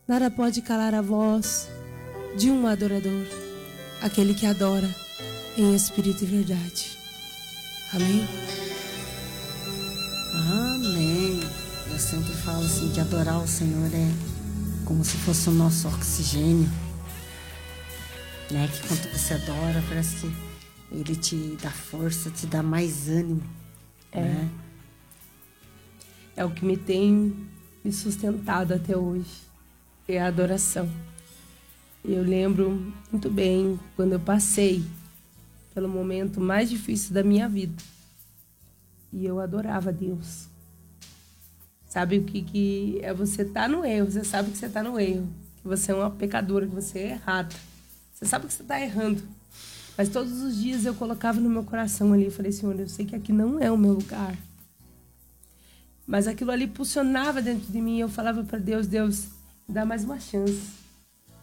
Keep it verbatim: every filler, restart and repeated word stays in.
Nada pode calar a voz de um adorador, aquele que adora em espírito e verdade. Amém? Amém. Eu sempre falo assim, que adorar o Senhor é como se fosse o nosso oxigênio, né? Que quando você adora, parece que Ele te dá força, te dá mais ânimo. É. Né? É o que me tem me sustentado até hoje. É a adoração. Eu lembro muito bem quando eu passei pelo momento mais difícil da minha vida. E eu adorava Deus. Sabe o que, que é você estar no erro? Você sabe que você está no erro. Que você é uma pecadora, que você é errada. Você sabe que você está errando. Mas todos os dias eu colocava no meu coração ali. Eu falei, Senhor, eu sei que aqui não é o meu lugar. Mas aquilo ali pulsionava dentro de mim. Eu falava para Deus, Deus, me dá mais uma chance.